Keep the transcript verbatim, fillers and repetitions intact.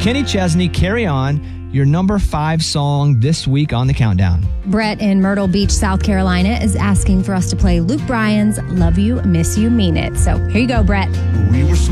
Kenny Chesney, Carry On, your number five song this week on the countdown. Brett in Myrtle Beach, South Carolina is asking for us to play Luke Bryan's Love You, Miss You, Mean It. So here you go, Brett. We were